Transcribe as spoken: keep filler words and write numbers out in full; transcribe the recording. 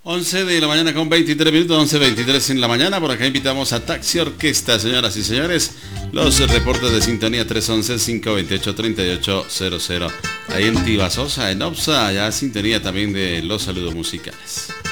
once de la mañana con veintitrés minutos, once veintitrés en la mañana. Por acá invitamos a Taxi Orquesta, señoras y señores. Los reportes de sintonía tres once, cinco veintiocho, treinta y ocho cero cero. Ahí en Tibasosa, en Opsa, ya sintonía también de los saludos musicales.